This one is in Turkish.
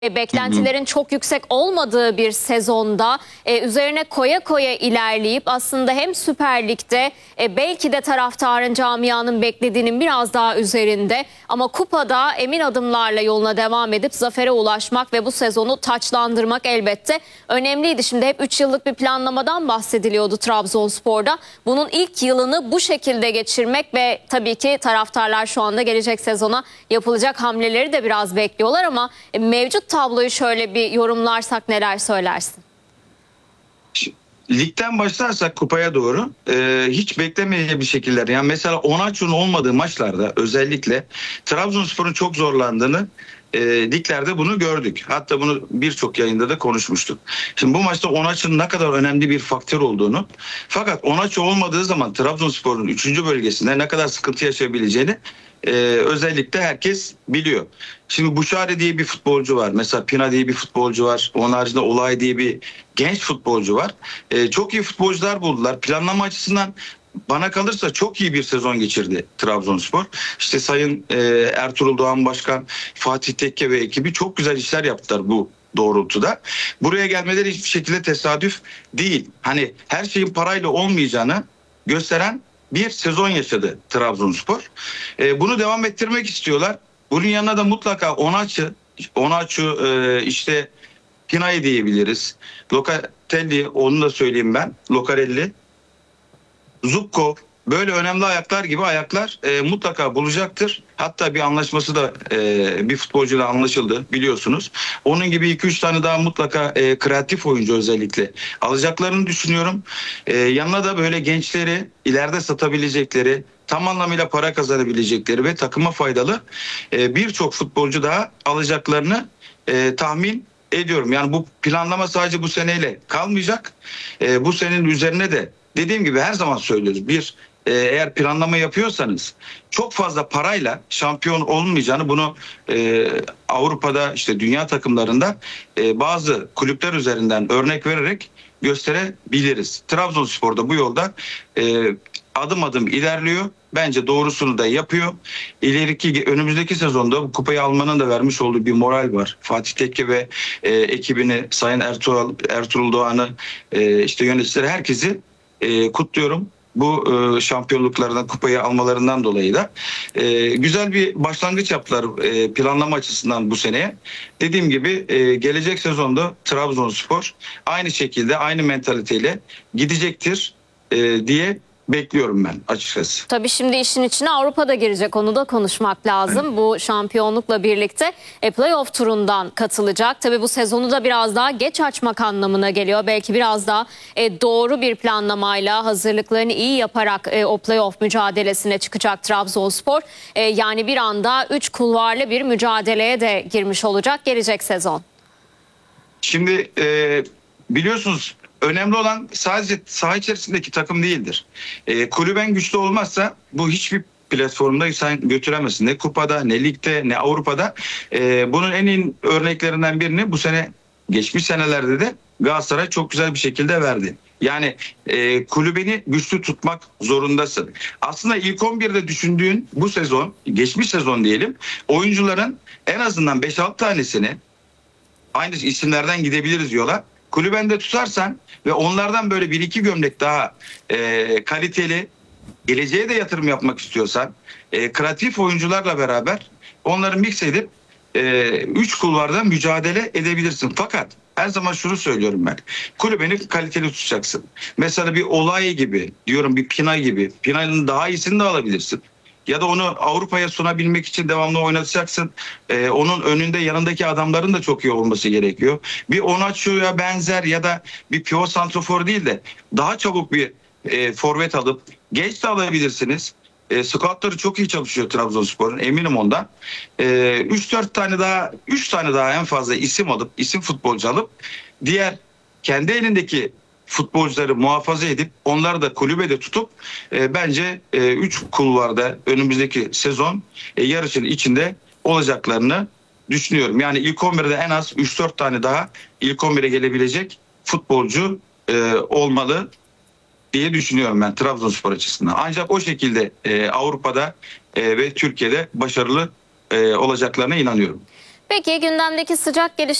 Hı hı. Beklentilerin çok yüksek olmadığı bir sezonda üzerine koya koya ilerleyip aslında hem Süper Lig'de belki de taraftarın, camianın beklediğinin biraz daha üzerinde ama kupada emin adımlarla yoluna devam edip zafere ulaşmak ve bu sezonu taçlandırmak elbette önemliydi. Şimdi hep 3 yıllık bir planlamadan bahsediliyordu Trabzonspor'da. Bunun ilk yılını bu şekilde geçirmek ve tabii ki taraftarlar şu anda gelecek sezona yapılacak hamleleri de biraz bekliyorlar ama mevcut tabloyu şöyle bir yorumlarsak neler söylersin? Ligden başlarsak kupaya doğru hiç beklemediği bir şekilde, yani mesela Onaçu'nun olmadığı maçlarda özellikle Trabzonspor'un çok zorlandığını liglerde bunu gördük. Hatta bunu birçok yayında da konuşmuştuk. Şimdi bu maçta Onaçu'nun ne kadar önemli bir faktör olduğunu, fakat Onaçu olmadığı zaman Trabzonspor'un 3. bölgesinde ne kadar sıkıntı yaşayabileceğini özellikle herkes biliyor. Şimdi Buşari diye bir futbolcu var. Mesela Pina diye bir futbolcu var. Onun haricinde Olay diye bir genç futbolcu var. Çok iyi futbolcular buldular. Planlama açısından bana kalırsa çok iyi bir sezon geçirdi Trabzonspor. İşte Sayın Ertuğrul Doğan Başkan, Fatih Tekke ve ekibi çok güzel işler yaptılar bu doğrultuda. Buraya gelmeleri hiçbir şekilde tesadüf değil. Hani her şeyin parayla olmayacağını gösteren bir sezon yaşadı Trabzonspor. Bunu devam ettirmek istiyorlar. Bunun yanına da mutlaka Onaçu, işte Pinay diyebiliriz. Locatelli, onu da söyleyeyim ben. Locarelli, Zubkov, böyle önemli ayaklar gibi ayaklar mutlaka bulacaktır. Hatta bir anlaşması da bir futbolcuyla anlaşıldı, biliyorsunuz. Onun gibi 2-3 tane daha mutlaka kreatif oyuncu özellikle alacaklarını düşünüyorum. Yanına da böyle gençleri ileride satabilecekleri, tam anlamıyla para kazanabilecekleri ve takıma faydalı birçok futbolcu daha alacaklarını tahmin ediyorum. Yani bu planlama sadece bu seneyle kalmayacak. Bu senenin üzerine de, dediğim gibi her zaman söylüyoruz, eğer planlama yapıyorsanız çok fazla parayla şampiyon olmayacağını, bunu Avrupa'da, işte dünya takımlarında bazı kulüpler üzerinden örnek vererek gösterebiliriz. Trabzonspor da bu yolda adım adım ilerliyor. Bence doğrusunu da yapıyor. Önümüzdeki sezonda bu kupayı almanın da vermiş olduğu bir moral var. Fatih Tekke ve ekibini, Sayın Ertuğrul Doğan'ı, işte yöneticileri, herkesi kutluyorum. Bu şampiyonluklardan, kupayı almalarından dolayı da güzel bir başlangıç yaptılar planlama açısından bu seneye. Dediğim gibi gelecek sezonda Trabzonspor aynı şekilde, aynı mentaliteyle gidecektir diye bekliyorum ben açıkçası. Tabii şimdi işin içine Avrupa'da girecek, onu da konuşmak lazım. Evet. Bu şampiyonlukla birlikte playoff turundan katılacak. Tabii bu sezonu da biraz daha geç açmak anlamına geliyor. Belki biraz daha doğru bir planlamayla, hazırlıklarını iyi yaparak o playoff mücadelesine çıkacak Trabzonspor. Yani bir anda 3 kulvarlı bir mücadeleye de girmiş olacak gelecek sezon. Şimdi biliyorsunuz, önemli olan sadece saha içerisindeki takım değildir. Kulüben güçlü olmazsa bu hiçbir platformda sen götüremezsin. Ne kupada, ne ligde, ne Avrupa'da. Bunun en iyi örneklerinden birini bu sene, geçmiş senelerde de Galatasaray çok güzel bir şekilde verdi. Yani kulübeni güçlü tutmak zorundasın. Aslında ilk 11'de düşündüğün bu sezon, geçmiş sezon diyelim, oyuncuların en azından 5-6 tanesini aynı isimlerden gidebiliriz yola. Kulübende tutarsan ve onlardan böyle 1-2 gömlek daha kaliteli, geleceğe de yatırım yapmak istiyorsan, kreatif oyuncularla beraber onları mix edip 3 kulvarda mücadele edebilirsin. Fakat her zaman şunu söylüyorum ben. Kulübeni kaliteli tutacaksın. Mesela bir Olay gibi, diyorum bir Pina gibi. Pina'nın daha iyisini de alabilirsin. Ya da onu Avrupa'ya sunabilmek için devamlı oynatacaksın. Onun önünde, yanındaki adamların da çok iyi olması gerekiyor. Bir Onaçu'ya benzer ya da bir pivot santrofor değil de daha çabuk bir forvet alıp, genç de alabilirsiniz. Scoutları çok iyi çalışıyor Trabzonspor'un, eminim ondan. 3 tane daha en fazla isim futbolcu alıp, diğer kendi elindeki futbolcuları muhafaza edip onları da kulübede tutup bence 3 kulvarda önümüzdeki sezon yarışın içinde olacaklarını düşünüyorum. Yani ilk 11'de en az 3-4 tane daha ilk 11'e gelebilecek futbolcu olmalı diye düşünüyorum ben Trabzonspor açısından. Ancak o şekilde Avrupa'da ve Türkiye'de başarılı olacaklarına inanıyorum. Peki gündemdeki sıcak gelişmeler